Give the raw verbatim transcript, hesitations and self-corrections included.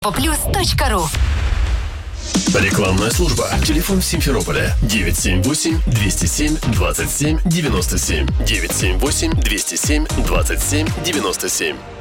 Плюс точка ру. Рекламная служба. Телефон в Симферополе девять семь восемь двести семь двадцать семь девяносто семь. девять семь восемь двести семь двадцать семь девяносто семь.